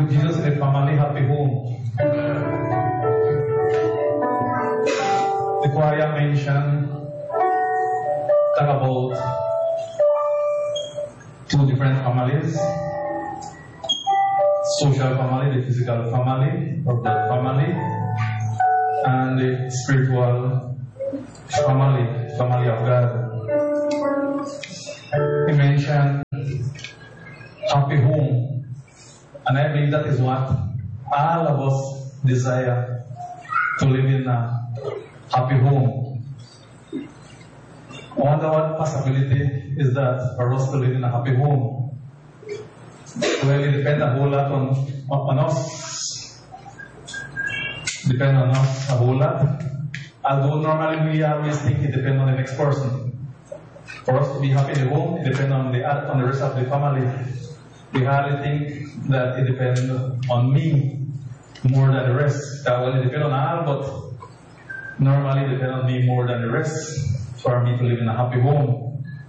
Jesus in the family, happy home. The choir mentioned, talk about two different families. Social family, the physical family, or blood family, and the spiritual family, family of God. He mentioned happy home, and I believe that is what all of us desire, to live in a happy home. I wonder what possibility is that for us to live in a happy home. Well, it depends a whole lot on us. Depends on us a whole lot. Although normally we always think it depends on the next person. For us to be happy in the home, it depends on the rest of the family. We hardly think that it depends on me more than the rest. Well, it depends on all, but normally it depends on me more than the rest for me to live in a happy home.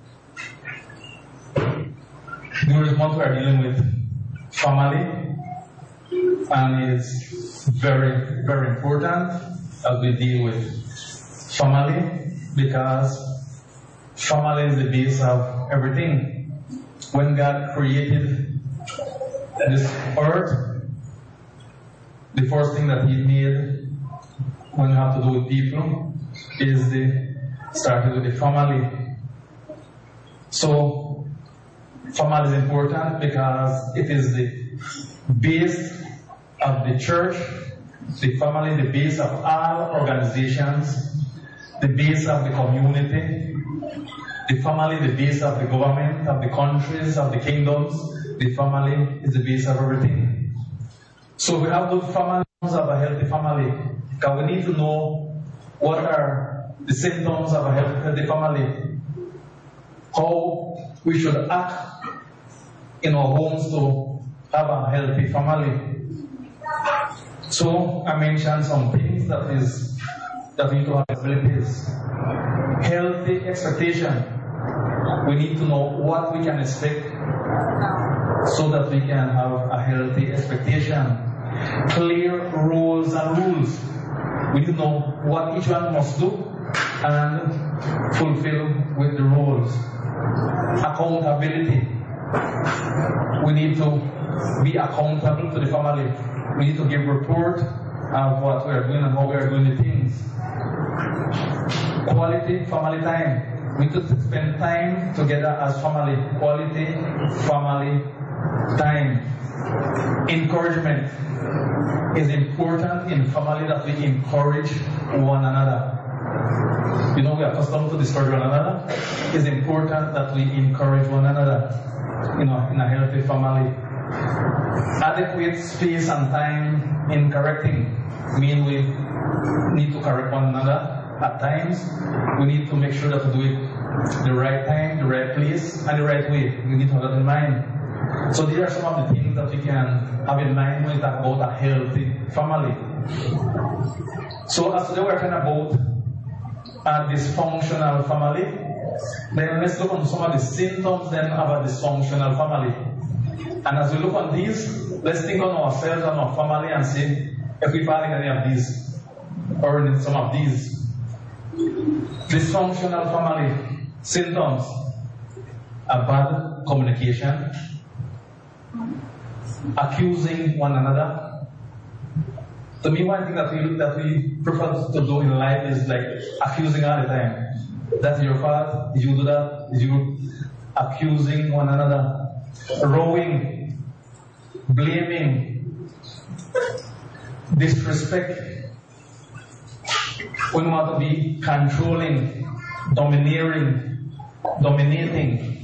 During month we are dealing with family, and it's very, very important as we deal with family, because family is the base of everything. When God created this earth, the first thing that He made when you have to do with people is started with the family. So family is important because it is the base of the church, the family, the base of all organizations, the base of the community, the family, the base of the government, of the countries, of the kingdoms. The family is the base of everything. So we have good family, of a healthy family, because we need to know what are the symptoms of a healthy family, how we should act in our homes to have a healthy family. So I mentioned some things that we need to have abilities. Healthy expectation. We need to know what we can expect so that we can have a healthy expectation. Clear rules and rules. We need to know what each one must do and fulfill with the rules. Accountability. We need to be accountable to the family. We need to give report of what we are doing and how we are doing the things. Quality family time. We need to spend time together as family. Quality family time. Encouragement is important in family, that we encourage one another. You know, we are accustomed to discourage one another. It's important that we encourage one another, in a healthy family. Adequate space and time in correcting mean we need to correct one another at times. We need to make sure that we do it the right time, the right place, and the right way. We need to have that in mind. So these are some of the things that we can have in mind when we talk about a healthy family. So as today we're talking about a dysfunctional family, then let's look on some of the symptoms then of a dysfunctional family. And as we look on these, let's think on ourselves and our family and see if we fall in any of these or in some of these. Dysfunctional family symptoms: a bad communication, accusing one another. To me, one thing that we prefer to do in life is like accusing all the time. That's your fault. Did you do that? Did you accusing one another? Rowing, blaming, disrespect. We want to be controlling, dominating.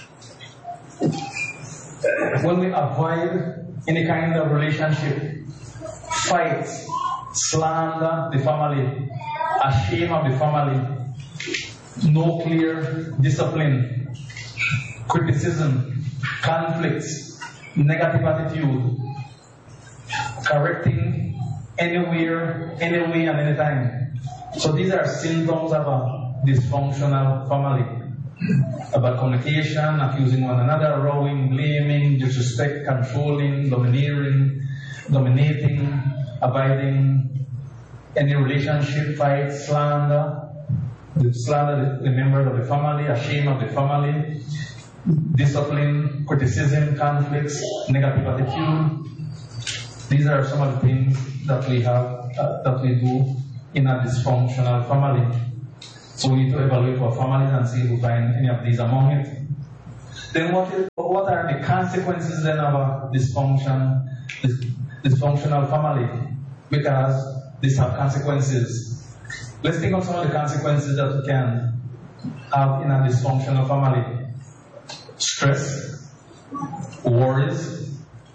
When we avoid any kind of relationship, fights, slander the family, a shame of the family, no clear discipline, criticism, conflicts, negative attitude, correcting anywhere, any way, and anytime. So these are symptoms of a dysfunctional family. about communication, accusing one another, rowing, blaming, disrespect, controlling, dominating, abiding, any relationship, fight, slander, the members of the family, a shame of the family, discipline, criticism, conflicts, negative attitude. These are some of the things that we have, that we do in a dysfunctional family. So we need to evaluate our families and see if we find any of these among it. Then what are the consequences then of a dysfunctional family? Because these have consequences. Let's think of some of the consequences that we can have in a dysfunctional family. Stress, worries,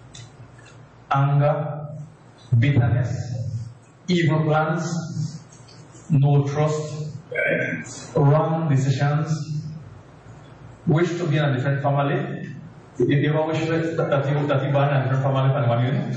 anger, bitterness, evil plans, no trust, wrong decisions, wish to be in a different family. You ever wish that you born in a different family from the one you know?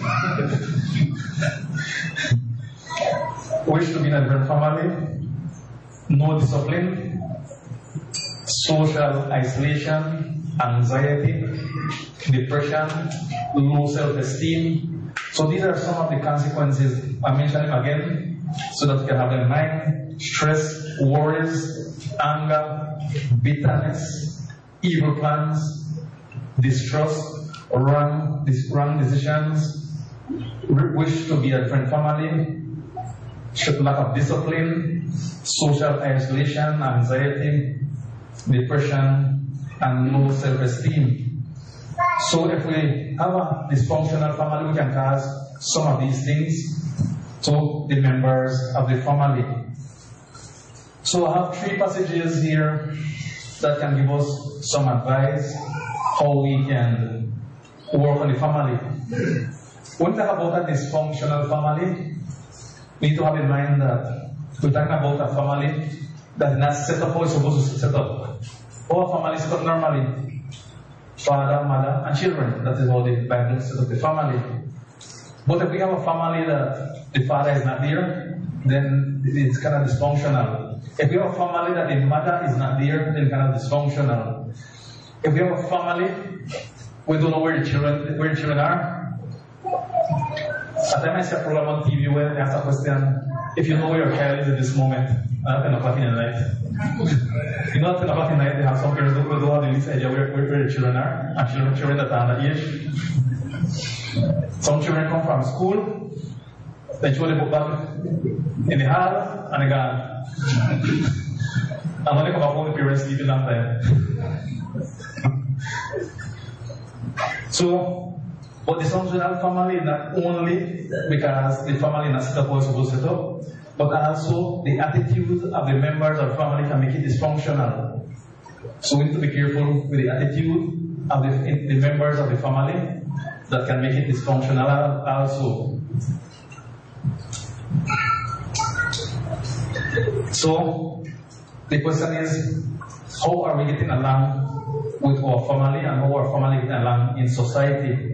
Wish to be in a different family, no discipline, social isolation, anxiety, depression, low self-esteem. So these are some of the consequences. I mentioned them again so that you can have them in mind. Stress, worries, anger, bitterness, evil plans, distrust, wrong decisions, wish to be a different family, lack of discipline, social isolation, anxiety, depression, and low self-esteem. So if we have a dysfunctional family, we can cause some of these things to the members of the family. So I have 3 passages here that can give us some advice how we can work on the family. When we talk about a dysfunctional family, we need to have in mind that we're talking about a family that is not set up how it's supposed to set up. Our family is set up normally. Father, mother, and children. That is how the Bible set up the family. But if we have a family that the father is not there, then it's kind of dysfunctional. If we have a family that the mother is not there, then it's kind of dysfunctional. If we have a family, we don't know where the children are. At times I see a program on TV where they ask a question, if you know where your child is at this moment, at 10 o'clock in the night. You know, at 10 o'clock in the night, they have some parents who don't have the least idea where the children are, and children that are under age. Some children come from school, they throw the book back in the hall, and they gone. And when they come back home, the parents sleep in that time. So, but the dysfunctional family is not only because the family is not set up how it's supposed to set up, but also the attitude of the members of the family can make it dysfunctional. So we need to be careful with the attitude of the members of the family that can make it dysfunctional also. So the question is, how are we getting along with our family and how our family getting along in society?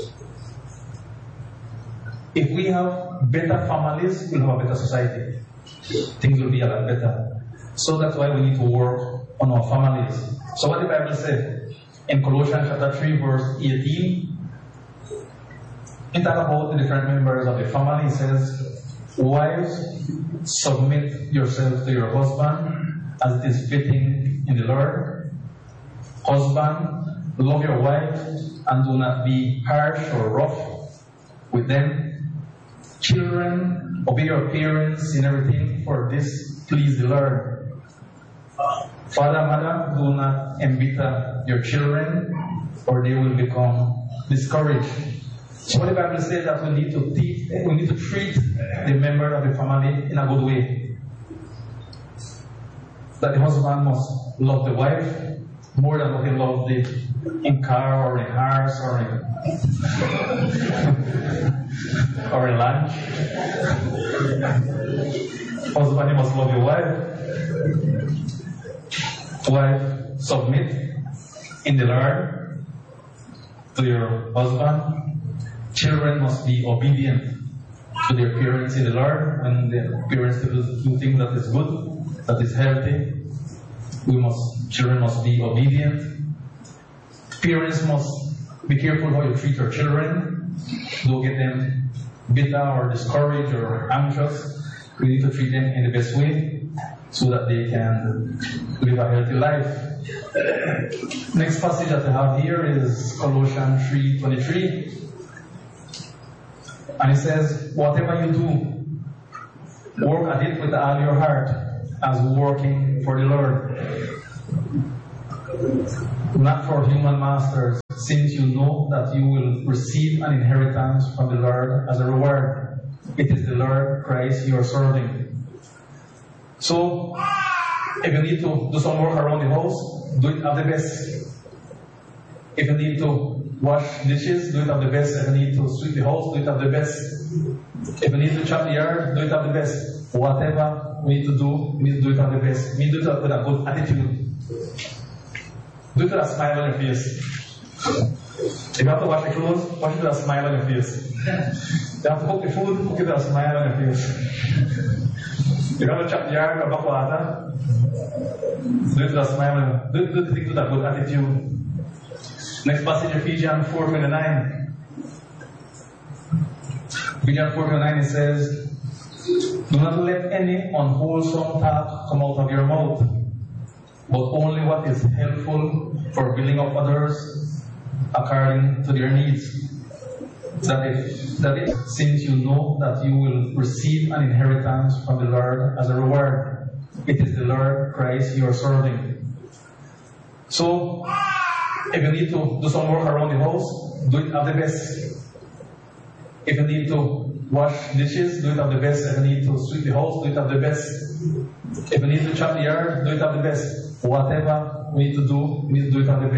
If we have better families, we'll have a better society. Things will be a lot better. So that's why we need to work on our families. So what the Bible says in Colossians chapter 3 verse 18, it talks about the different members of the family. It says, wives, submit yourselves to your husband as it is fitting in the Lord. Husband, love your wife and do not be harsh or rough with them. Children, obey your parents in everything, for this please the Lord. Father, mother, do not embitter your children, or they will become discouraged. So what the Bible says that we need to treat the member of the family in a good way. That the husband must love the wife more than what he loves in car or in horse or in lunch. Husband, you must love your wife. Wife, submit in the Lord to your husband. Children must be obedient to their parents in the Lord. When their parents do things that is good, that is healthy, we must children must be obedient. Parents must be careful how you treat your children. Don't get them bitter or discouraged or anxious. We need to treat them in the best way so that they can live a healthy life. Next passage that I have here is Colossians 3:23. And it says, whatever you do, work at it with all your heart as working for the Lord, not for human masters, since you know that you will receive an inheritance from the Lord as a reward. It is the Lord Christ you are serving. So, if you need to do some work around the house, do it at the best. If you need to wash dishes, do it at the best. If you need to sweep the house, do it at the best. If you need to chop the yard, do it at the best. Whatever we need to do, we need to do it at the best. We need to do it with a good attitude. Do it with a smile on your face. If you have to wash the clothes, wash it with a smile on your face. If you have to cook the food, cook it with a smile on your face. If you have to chop the yard or back water, do it with a smile. Do it with a good attitude. Next passage, Ephesians 4:29. Ephesians 4:29, it says, do not let any unwholesome talk come out of your mouth, but only what is helpful for building up others according to their needs. That it, since you know that you will receive an inheritance from the Lord as a reward. It is the Lord Christ you are serving. So, if you need to do some work around the house, do it at the best. If you need to wash dishes, do it at the best. If you need to sweep the house, do it at the best. If you need to chop the yard, do it at the best. Whatever we need to do, we need to do it at the best.